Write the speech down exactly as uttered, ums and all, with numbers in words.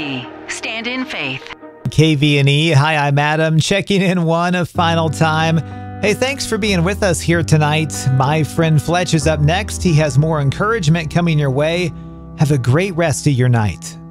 V. Stand in faith. K V N E. Hi, I'm Adam, checking in one final time. Hey, thanks for being with us here tonight. My friend Fletch is up next. He has more encouragement coming your way. Have a great rest of your night.